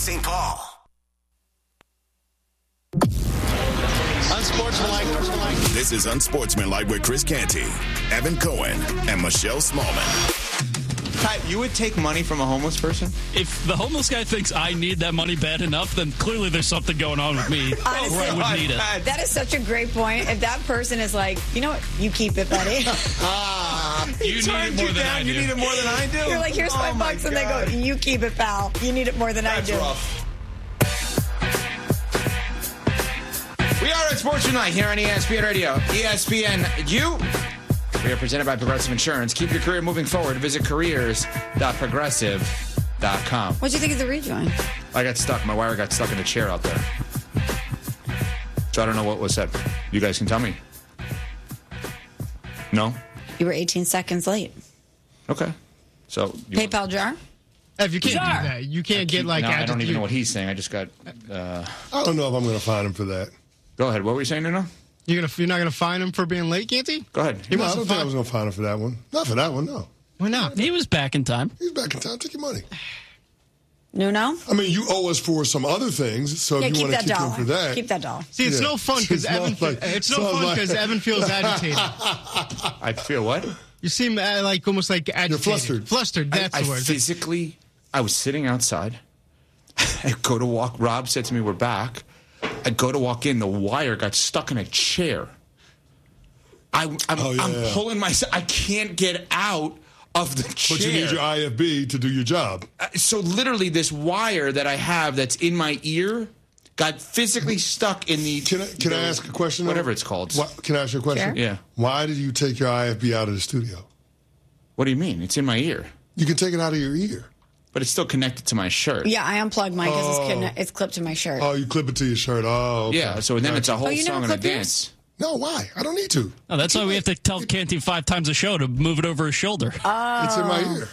St. Paul. Unsportsmanlike. This is Unsportsmanlike with Chris Canty, Evan Cohen, and Michelle Smallman. Pat, you would take money from a homeless person? If the homeless guy thinks I need that money bad enough, then clearly there's something going on with me. Honestly, where I would need it. That is such a great point. If that person is like, you know what, you keep it, buddy. You need it more than I do. You need it more than I do? You're like, here's $5, and they go, you keep it, pal. You need it more than I do. That's rough. We are at Sports Tonight here on ESPN Radio. ESPNU. We are presented by Progressive Insurance. Keep your career moving forward. Visit careers.progressive.com. What'd you think of the rejoin? I got stuck. My wire got stuck in a chair out there. So I don't know what was said. You guys can tell me. No? You were 18 seconds late. Okay. So PayPal jar? If you can't do that, you can't get like. No, I don't even know what he's saying. I just got. I don't know if I'm going to fine him for that. Go ahead. What were you saying, Nuno? You're not going to fine him for being late, Canty? Go ahead. I don't think I was going to fine him for that one. Not for that one, no. Why not? He was back in time. He's back in time. Take your money. No? I mean, you owe us for some other things, so if you want to keep him for that. Keep that dollar. See, it's no fun because Evan. Evan feels agitated. I feel what? You seem like almost like agitated. You're flustered. Flustered. That's the word. Physically, I was sitting outside. I go to walk. Rob said to me, "We're back." I go to walk in. The wire got stuck in a chair. I'm pulling myself. I can't get out of the chair. But you need your IFB to do your job. So literally, this wire that I have that's in my ear got physically stuck in the. Can I ask a question? Whatever it's called. Can I ask you a question? Sure. Yeah. Why did you take your IFB out of the studio? What do you mean? It's in my ear. You can take it out of your ear. But it's still connected to my shirt. Yeah, I unplugged mine because it's clipped to my shirt. Oh, you clip it to your shirt. Oh, okay. Yeah, so then it's a whole you song never and a clipped dance. No, why? I don't need to. Oh, that's why we have to tell Canty 5 times a show to move it over his shoulder. It's in my ear.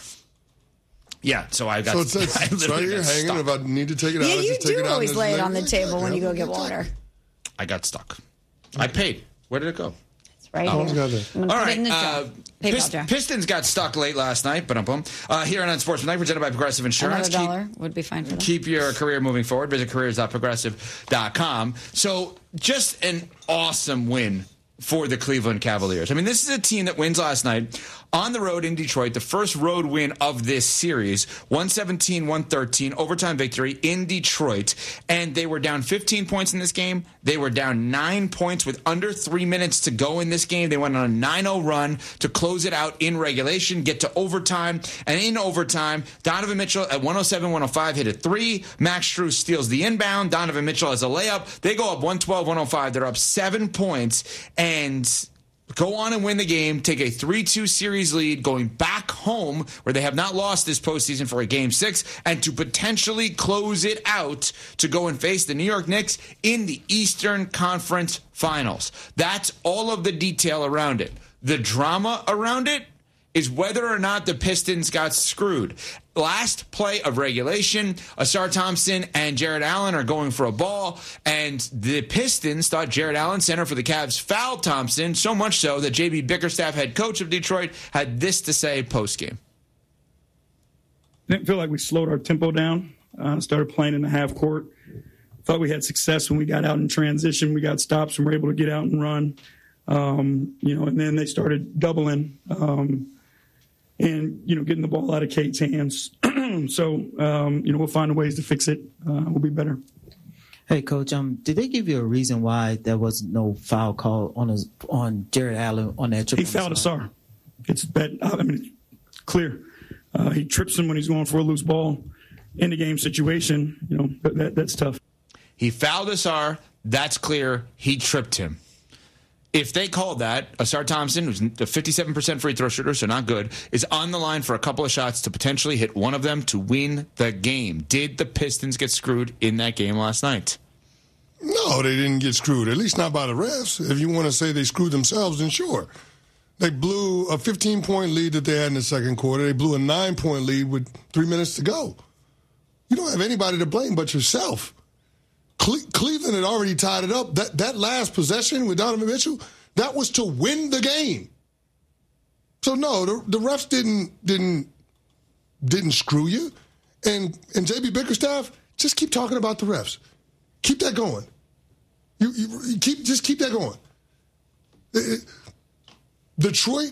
Yeah, so I got. So it's right here hanging. Stuck. If I need to take it out, Yeah, I you just take do it out. always lay it on the table when you go get water. I got stuck. I paid. Where did it go? It's right Oh, here. got it. I'm All gonna put it in the right. jar. PayPal jar. Pistons got stuck late last night, but here on Unsportsmanlike, presented by Progressive Insurance. Another $1 would be fine for them. Keep your career moving forward. Visit careers.progressive.com. So just an awesome win for the Cleveland Cavaliers. I mean, this is a team that wins last night on the road in Detroit, the first road win of this series, 117-113, overtime victory in Detroit. And they were down 15 points in this game. They were down 9 points with under 3 minutes to go in this game. They went on a 9-0 run to close it out in regulation, get to overtime. And in overtime, Donovan Mitchell at 107-105 hit a 3. Max Strus steals the inbound. Donovan Mitchell has a layup. They go up 112-105. They're up 7 points and go on and win the game, take a 3-2 series lead, going back home where they have not lost this postseason for a Game 6, and to potentially close it out to go and face the New York Knicks in the Eastern Conference Finals. That's all of the detail around it. The drama around it is whether or not the Pistons got screwed. Last play of regulation, Ausar Thompson and Jarrett Allen are going for a ball, and the Pistons thought Jarrett Allen, center for the Cavs, fouled Thompson, so much so that J.B. Bickerstaff, head coach of Detroit, had this to say postgame. Didn't feel like we slowed our tempo down, started playing in the half court. Thought we had success when we got out in transition. We got stops and were able to get out and run. And then they started doubling. And, getting the ball out of Kate's hands. So, we'll find ways to fix it. We'll be better. Hey, Coach, did they give you a reason why there was no foul call on Jarrett Allen on that triple? He fouled Ausar. It's bad. It's clear. He trips him when he's going for a loose ball in the game situation. That's tough. He fouled Ausar. That's clear. He tripped him. If they called that, Ausar Thompson, who's a 57% free throw shooter, so not good, is on the line for a couple of shots to potentially hit one of them to win the game. Did the Pistons get screwed in that game last night? No, they didn't get screwed, at least not by the refs. If you want to say they screwed themselves, then sure. They blew a 15-point lead that they had in the second quarter. They blew a 9-point lead with 3 minutes to go. You don't have anybody to blame but yourself. Cleveland had already tied it up. That last possession with Donovan Mitchell, that was to win the game. So no, the refs didn't screw you, and J.B. Bickerstaff just keep talking about the refs. Keep that going. You keep that going. Detroit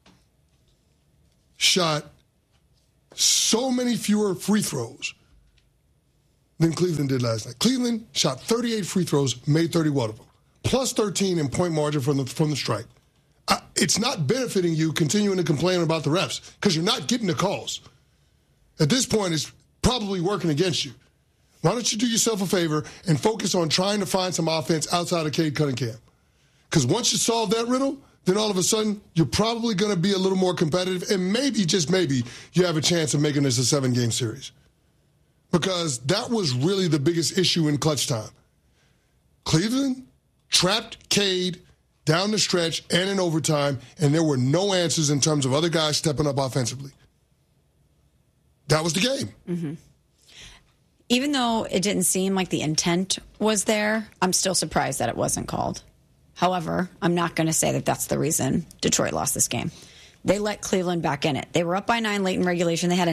shot so many fewer free throws than Cleveland did last night. Cleveland shot 38 free throws, made 31 of them, plus 13 in point margin from the strike. It's not benefiting you continuing to complain about the refs because you're not getting the calls. At this point, it's probably working against you. Why don't you do yourself a favor and focus on trying to find some offense outside of Cade Cunningham? Because once you solve that riddle, then all of a sudden, you're probably going to be a little more competitive, and maybe, just maybe, you have a chance of making this a 7-game series. Because that was really the biggest issue in clutch time. Cleveland trapped Cade down the stretch and in overtime, and there were no answers in terms of other guys stepping up offensively. That was the game. Mm-hmm. Even though it didn't seem like the intent was there, I'm still surprised that it wasn't called. However, I'm not going to say that that's the reason Detroit lost this game. They let Cleveland back in it. They were up by 9 late in regulation. They had a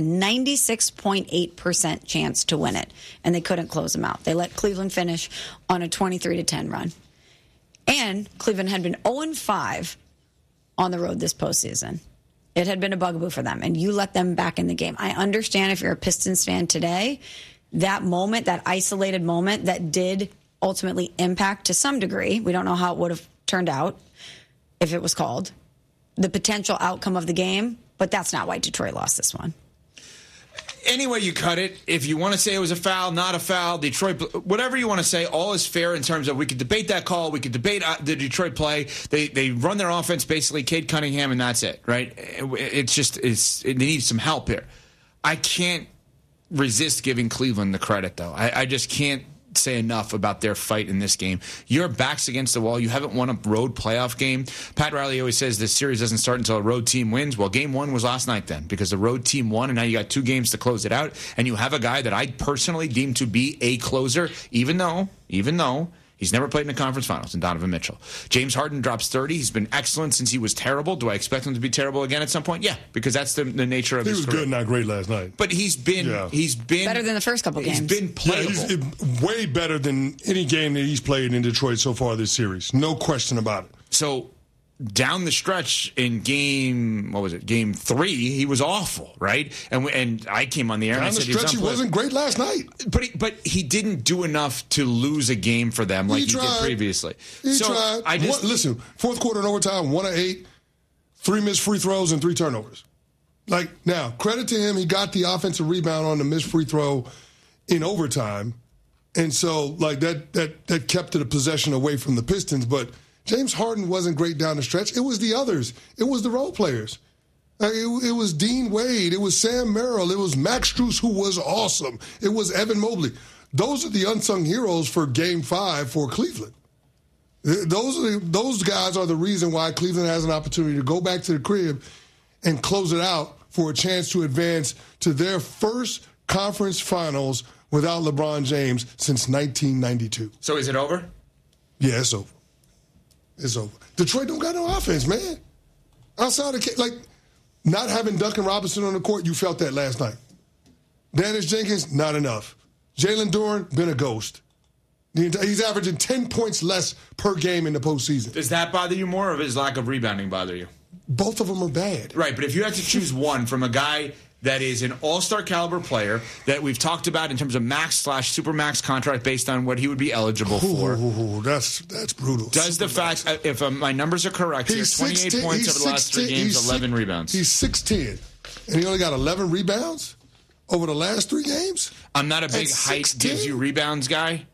96.8% chance to win it, and they couldn't close them out. They let Cleveland finish on a 23-10 run. And Cleveland had been 0-5 on the road this postseason. It had been a bugaboo for them, and you let them back in the game. I understand if you're a Pistons fan today, that moment, that isolated moment that did ultimately impact to some degree, we don't know how it would have turned out if it was called, the potential outcome of the game, but that's not why Detroit lost this one. Any way you cut it, if you want to say it was a foul, not a foul, Detroit, whatever you want to say, all is fair in terms of we could debate that call, we could debate the Detroit play. They run their offense basically, Cade Cunningham, and that's it, right? It needs some help here. I can't resist giving Cleveland the credit, though. I just can't say enough about their fight in this game. Your back's against the wall. You haven't won a road playoff game. Pat Riley always says this series doesn't start until a road team wins. Well, game one was last night then because the road team won, and now you got 2 games to close it out, and you have a guy that I personally deem to be a closer, even though he's never played in the conference finals, in Donovan Mitchell. James Harden drops 30. He's been excellent since he was terrible. Do I expect him to be terrible again at some point? Yeah, because that's the nature of his career. He was good, not great last night. But he's been better than the first couple games. He's been playable. Yeah, he's way better than any game that he's played in Detroit so far this series. No question about it. So down the stretch in game 3, he was awful, right? And I came on the air and I said down the stretch, he wasn't great last night. But he didn't do enough to lose a game for them like he did previously. He tried. Listen, fourth quarter and overtime, 1 of 8, 3 missed free throws and 3 turnovers. Now, credit to him, he got the offensive rebound on the missed free throw in overtime, and so that kept the possession away from the Pistons, but James Harden wasn't great down the stretch. It was the others. It was the role players. It was Dean Wade. It was Sam Merrill. It was Max Strus, who was awesome. It was Evan Mobley. Those are the unsung heroes for Game 5 for Cleveland. Those guys are the reason why Cleveland has an opportunity to go back to the crib and close it out for a chance to advance to their first conference finals without LeBron James since 1992. So is it over? Yeah, it's over. It's over. Detroit don't got no offense, man. Outside of, not having Duncan Robinson on the court, you felt that last night. Dennis Jenkins, not enough. Jalen Duren, been a ghost. He's averaging 10 points less per game in the postseason. Does that bother you more, or does lack of rebounding bother you? Both of them are bad. Right, but if you had to choose one from a guy that is an all-star caliber player that we've talked about in terms of max/supermax contract based on what he would be eligible for. That's brutal. Does the fact, if my numbers are correct, he has 28 points over the last 3 games, 11 rebounds. He's 6'10", and he only got 11 rebounds over the last 3 games? I'm not a big height gives you rebounds guy.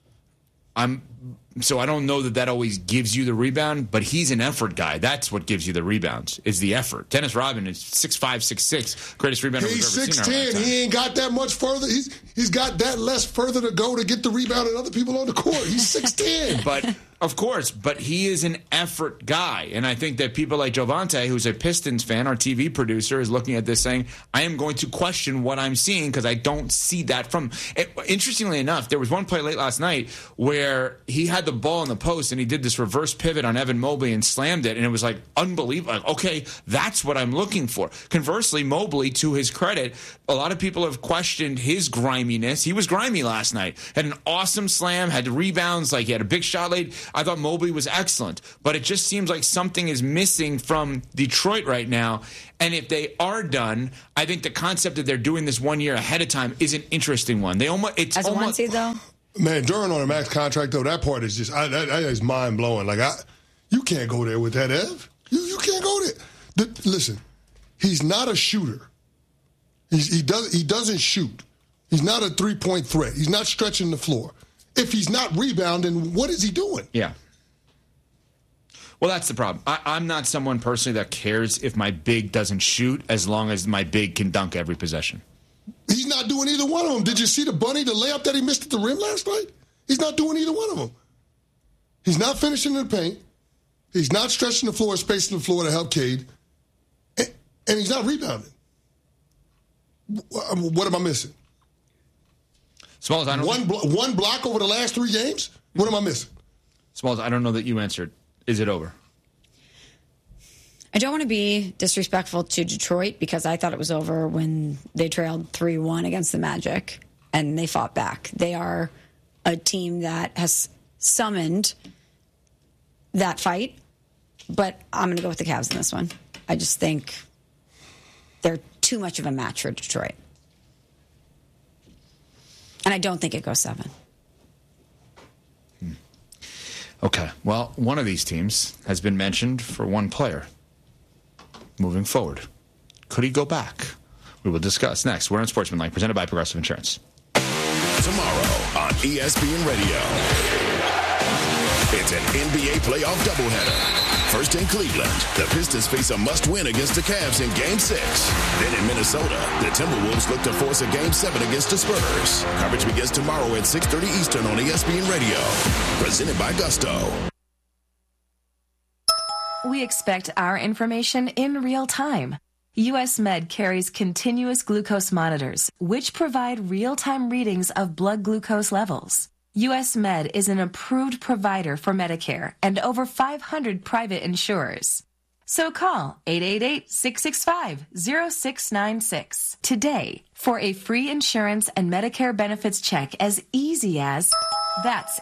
So I don't know that always gives you the rebound, but he's an effort guy. That's what gives you the rebounds, is the effort. Dennis Rodman is 6'5", 6'6", greatest rebounder we've ever seen. He's 6'10". He ain't got that much further. He's got that less further to go to get the rebound than other people on the court. He's 6'10". But Of course, but he is an effort guy. And I think that people like Jovante, who's a Pistons fan, our TV producer, is looking at this saying, I am going to question what I'm seeing because I don't see that from... Interestingly enough, there was one play late last night where he had the ball in the post and he did this reverse pivot on Evan Mobley and slammed it, and it was like unbelievable. Like, okay, that's what I'm looking for. Conversely, Mobley, to his credit, a lot of people have questioned his griminess. He was grimy last night. Had an awesome slam, had rebounds, like he had a big shot late. I thought Mobley was excellent, but it just seems like something is missing from Detroit right now. And if they are done, I think the concept that they're doing this 1 year ahead of time is an interesting one. As a one seed, though? Man, Duran on a max contract, though, that part is just, that is mind-blowing. Like, you can't go there with that, Ev. You can't go there. Listen, he's not a shooter. He doesn't shoot. He's not a three-point threat. He's not stretching the floor. If he's not rebounding, what is he doing? Yeah. Well, that's the problem. I'm not someone personally that cares if my big doesn't shoot as long as my big can dunk every possession. He's not doing either one of them. Did you see the layup that he missed at the rim last night? He's not doing either one of them. He's not finishing in the paint. He's not stretching the floor, spacing the floor to help Cade. And he's not rebounding. What am I missing? Smalls, I don't one block over the last 3 games? What am I missing? Smalls, I don't know that you answered. Is it over? I don't want to be disrespectful to Detroit because I thought it was over when they trailed 3-1 against the Magic and they fought back. They are a team that has summoned that fight, but I'm going to go with the Cavs in this one. I just think they're too much of a match for Detroit. And I don't think it goes 7. Okay. Well, one of these teams has been mentioned for one player moving forward. Could he go back? We will discuss next. We're on Sportsmanlike, presented by Progressive Insurance. Tomorrow on ESPN Radio, it's an NBA playoff doubleheader. First in Cleveland, the Pistons face a must-win against the Cavs in Game 6. Then in Minnesota, the Timberwolves look to force a Game 7 against the Spurs. Coverage begins tomorrow at 6:30 Eastern on ESPN Radio. Presented by Gusto. We expect our information in real time. U.S. Med carries continuous glucose monitors, which provide real-time readings of blood glucose levels. U.S. Med is an approved provider for Medicare and over 500 private insurers. So call 888-665-0696 today for a free insurance and Medicare benefits check as easy as... That's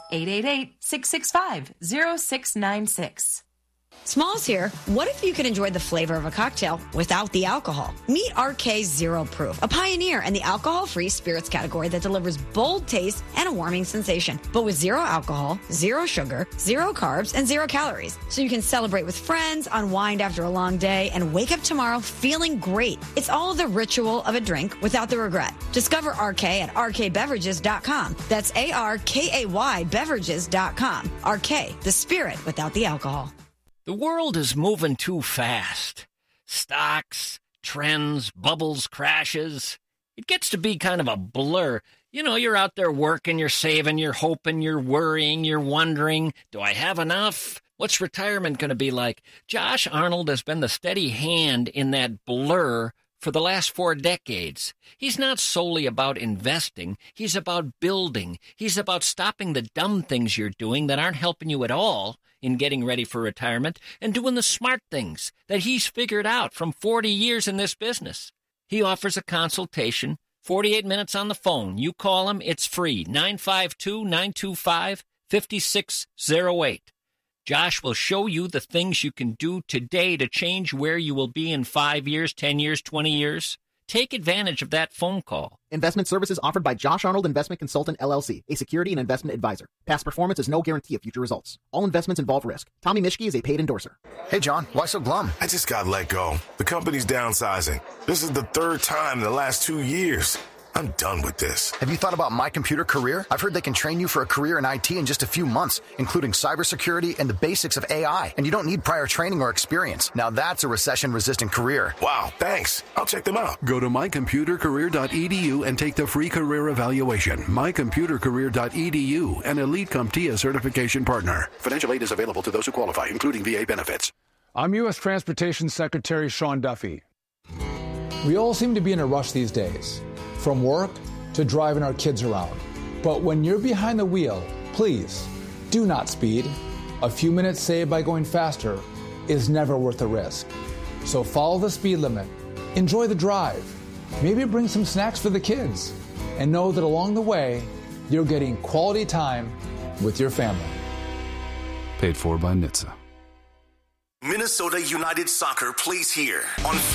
888-665-0696. Smalls here. What if you could enjoy the flavor of a cocktail without the alcohol? Meet RK Zero Proof, a pioneer in the alcohol-free spirits category that delivers bold taste and a warming sensation, but with 0 alcohol, 0 sugar, 0 carbs, and 0 calories. So you can celebrate with friends, unwind after a long day, and wake up tomorrow feeling great. It's all the ritual of a drink without the regret. Discover RK at rkbeverages.com. That's ARKAY beverages.com. RK, the spirit without the alcohol. The world is moving too fast. Stocks, trends, bubbles, crashes. It gets to be kind of a blur. You know, you're out there working, you're saving, you're hoping, you're worrying, you're wondering, do I have enough? What's retirement going to be like? Josh Arnold has been the steady hand in that blur for the last 4 decades. He's not solely about investing. He's about building. He's about stopping the dumb things you're doing that aren't helping you at all in getting ready for retirement and doing the smart things that he's figured out from 40 years in this business. He offers a consultation, 48 minutes on the phone. You call him, it's free, 952-925-5608. Josh will show you the things you can do today to change where you will be in 5 years, 10 years, 20 years. Take advantage of that phone call. Investment services offered by Josh Arnold Investment Consultant, LLC, a security and investment advisor. Past performance is no guarantee of future results. All investments involve risk. Tommy Mischke is a paid endorser. Hey, John, why so glum? I just got let go. The company's downsizing. This is the 3rd time in the last 2 years. I'm done with this. Have you thought about My Computer Career? I've heard they can train you for a career in IT in just a few months, including cybersecurity and the basics of AI. And you don't need prior training or experience. Now that's a recession-resistant career. Wow, thanks. I'll check them out. Go to mycomputercareer.edu and take the free career evaluation. Mycomputercareer.edu, an Elite CompTIA certification partner. Financial aid is available to those who qualify, including VA benefits. I'm U.S. Transportation Secretary Sean Duffy. We all seem to be in a rush these days, from work to driving our kids around. But when you're behind the wheel, please do not speed. A few minutes saved by going faster is never worth the risk. So follow the speed limit, enjoy the drive, maybe bring some snacks for the kids, and know that along the way, you're getting quality time with your family. Paid for by NHTSA. Minnesota United Soccer plays here on